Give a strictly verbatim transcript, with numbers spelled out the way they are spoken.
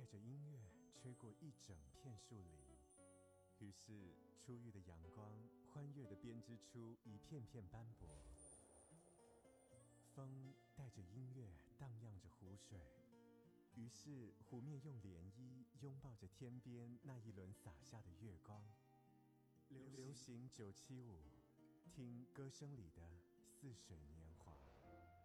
着音乐吹过一整片树林，于是初遇的阳光欢悦地编织出一片片斑驳。风带着音乐荡漾着湖水，于是湖面用涟漪拥抱着天边那一轮洒下的月光。流行九七五，听歌声里的似水